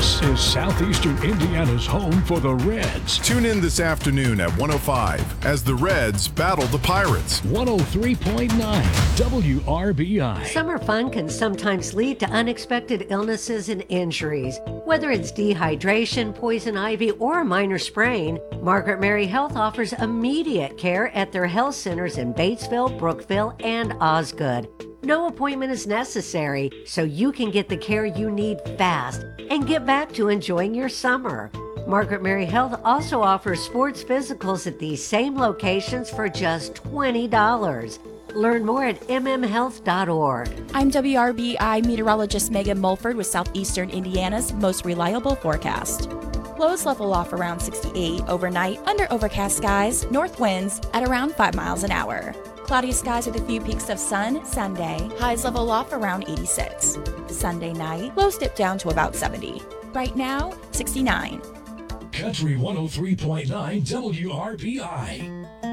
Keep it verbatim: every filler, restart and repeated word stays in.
This is Southeastern Indiana's home for the Reds. Tune in this afternoon at one oh five as the Reds battle the Pirates. one oh three point nine W R B I. Summer fun can sometimes lead to unexpected illnesses and injuries. Whether it's dehydration, poison ivy, or a minor sprain, Margaret Mary Health offers immediate care at their health centers in Batesville, Brookville, and Osgood. No appointment is necessary, so you can get the care you need fast and get back to enjoying your summer. Margaret Mary Health also offers sports physicals at these same locations for just twenty dollars. Learn more at m m health dot org. I'm W R B I meteorologist Megan Mulford with Southeastern Indiana's most reliable forecast. Lows level off around sixty-eight overnight under overcast skies, north winds at around five miles an hour. Cloudy skies with a few peaks of sun Sunday. Highs level off around eighty-six. Sunday night, lows dip down to about seventy. Right now, sixty-nine. Country one oh three point nine W R B I.